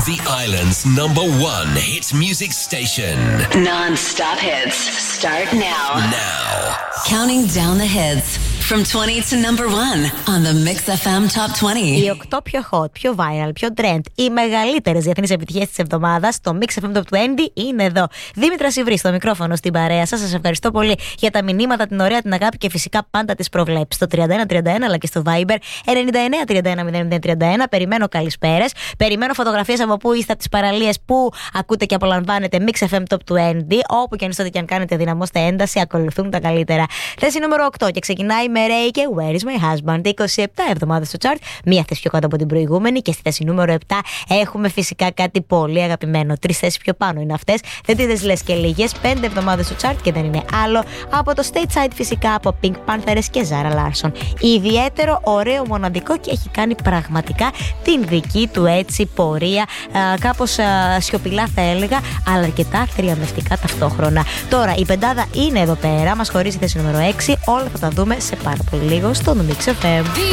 The island's #1 hit music station. Non-stop hits start now. Now. Counting down the hits from 20 to #1 on the Mix FM Top 20. Οι 8 πιο hot, πιο viral, πιο trend, οι μεγαλύτερες διεθνείς επιτυχίες της εβδομάδας στο Mix FM Top 20 είναι εδώ. Δήμητρα Σιβρή στο μικρόφωνο στην παρέα σας. Σας ευχαριστώ πολύ για τα μηνύματα, την ωραία, την αγάπη και φυσικά πάντα τις προβλέψεις. Στο 3131 αλλά και στο Viber 9931 περιμένω καλησπέρες. Περιμένω φωτογραφίες από πού είστε, από τις παραλίες που ακούτε και απολαμβάνετε Mix FM Top 20. Όπου και αν είστε και αν κάνετε, δυναμώστε ένταση, ακολουθούν τα καλύτερα. Θέση νούμερο 8 και ξεκινάει με Ray και Where is my husband. 27 εβδομάδες στο chart, μία θέση πιο κάτω από την προηγούμενη. Και στη θέση νούμερο 7 έχουμε φυσικά κάτι πολύ αγαπημένο. 3 θέσεις πιο πάνω είναι αυτές. Δεν τις λες και λίγες. 5 εβδομάδες στο chart και δεν είναι άλλο από το Stateside, φυσικά από Pink Panthers και Zara Larsson. Ιδιαίτερο, ωραίο, μοναδικό και έχει κάνει πραγματικά την δική του έτσι πορεία. Κάπως σιωπηλά θα έλεγα, αλλά αρκετά θριαμβευτικά ταυτόχρονα. Τώρα η πεντάδα είναι εδώ πέρα, μας χωρίζει θέση νούμερο 6. Όλα θα τα δούμε σε πάρα πολύ λίγο στο Mix FM.